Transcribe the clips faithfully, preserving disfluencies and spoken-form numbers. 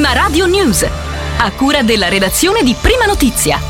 Prima Radio News, a cura della redazione di Prima Notizia.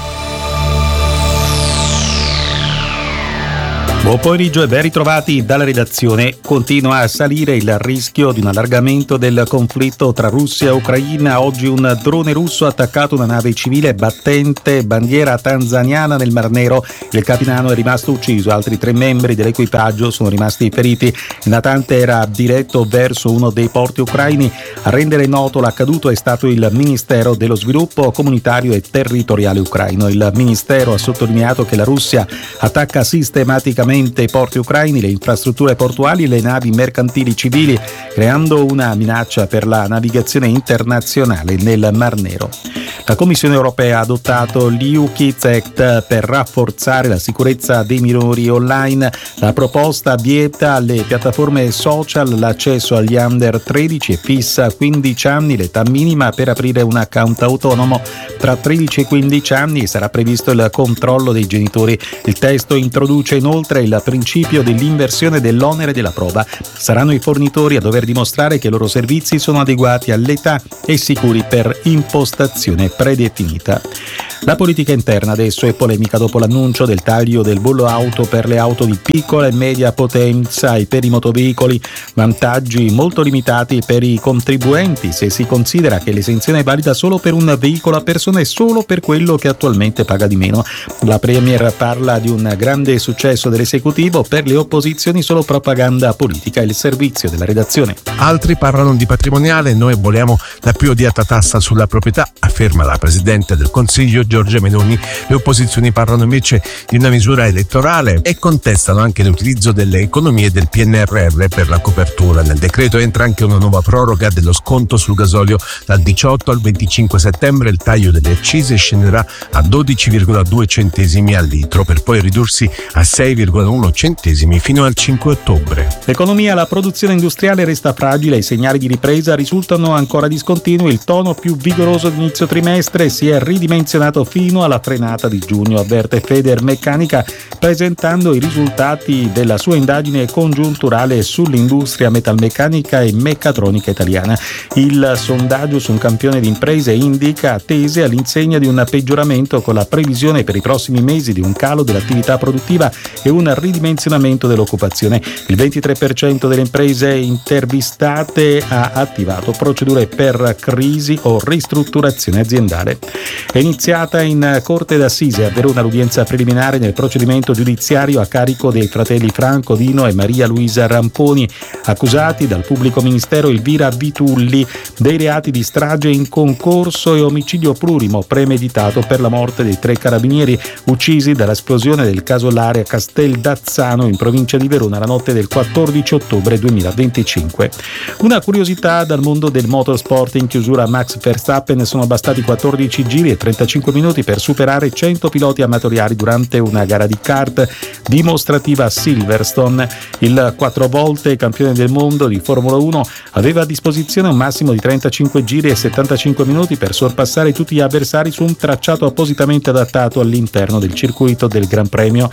Buon pomeriggio e ben ritrovati dalla redazione. Continua a salire il rischio di un allargamento del conflitto tra Russia e Ucraina. Oggi un drone russo ha attaccato una nave civile battente bandiera tanzaniana nel Mar Nero. Il capitano è rimasto ucciso, altri tre membri dell'equipaggio sono rimasti feriti. Il natante era diretto verso uno dei porti ucraini. A rendere noto l'accaduto è stato il Ministero dello Sviluppo Comunitario e Territoriale ucraino. Il Ministero ha sottolineato che la Russia attacca sistematicamente i porti ucraini, le infrastrutture portuali e le navi mercantili civili, creando una minaccia per la navigazione internazionale nel Mar Nero. La Commissione europea ha adottato l'E U Kids Act per rafforzare la sicurezza dei minori online. La proposta vieta alle piattaforme social l'accesso agli under tredici e fissa quindici anni l'età minima per aprire un account autonomo. Tra tredici e quindici anni sarà previsto il controllo dei genitori. Il testo introduce inoltre il principio dell'inversione dell'onere della prova. Saranno i fornitori a dover dimostrare che i loro servizi sono adeguati all'età e sicuri per impostazione predefinita. La politica interna adesso è polemica dopo l'annuncio del taglio del bollo auto per le auto di piccola e media potenza e per i motoveicoli, vantaggi molto limitati per i contribuenti se si considera che l'esenzione è valida solo per un veicolo a persona e solo per quello che attualmente paga di meno. La Premier parla di un grande successo dell'esecutivo, per le opposizioni solo propaganda politica. Il servizio della redazione. Altri parlano di patrimoniale, noi vogliamo la più odiata tassa sulla proprietà, afferma la Presidente del Consiglio Giorgia Meloni. Le opposizioni parlano invece di una misura elettorale e contestano anche l'utilizzo delle economie del P N R R per la copertura. Nel decreto entra anche una nuova proroga dello sconto sul gasolio. Dal diciotto al venticinque settembre il taglio delle accise scenderà a dodici virgola due centesimi al litro per poi ridursi a sei virgola uno centesimi fino al cinque ottobre. L'economia, la produzione industriale resta fragile, i segnali di ripresa risultano ancora discontinui, il tono più vigoroso di inizio trimestre si è ridimensionato fino alla frenata di giugno, avverte Federmeccanica presentando i risultati della sua indagine congiunturale sull'industria metalmeccanica e meccatronica italiana. Il sondaggio su un campione di imprese indica tese all'insegna di un peggioramento, con la previsione per i prossimi mesi di un calo dell'attività produttiva e un ridimensionamento dell'occupazione. Il ventitré per cento delle imprese intervistate ha attivato procedure per crisi o ristrutturazione aziendale. È iniziata in Corte d'Assise a Verona l'udienza preliminare nel procedimento giudiziario a carico dei fratelli Franco Dino e Maria Luisa Ramponi, accusati dal pubblico ministero Elvira Vitulli dei reati di strage in concorso e omicidio plurimo premeditato per la morte dei tre carabinieri uccisi dall'esplosione del casolare a Casteldazzano in provincia di Verona la notte del quattordici ottobre duemilaventicinque. Una curiosità dal mondo del motorsport: in chiusura Max Verstappen sono bastati quattordici giri e trentacinque minuti per superare cento piloti amatoriali durante una gara di kart dimostrativa a Silverstone. Il quattro volte campione del mondo di Formula uno aveva a disposizione un massimo di trentacinque giri e settantacinque minuti per sorpassare tutti gli avversari su un tracciato appositamente adattato all'interno del circuito del Gran Premio.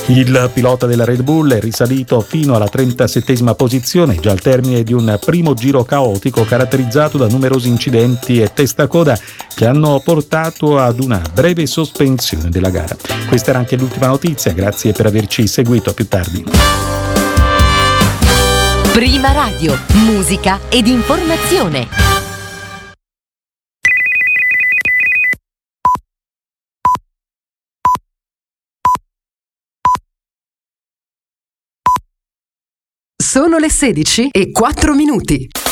Il pilota della Red Bull è risalito fino alla trentasettesima posizione, già al termine di un primo giro caotico caratterizzato da numerosi incidenti e testacoda che hanno portato ad una breve sospensione della gara. Questa era anche l'ultima notizia, grazie per averci seguito, a più tardi. Prima Radio, musica ed informazione. Sono le sedici e quattro minuti.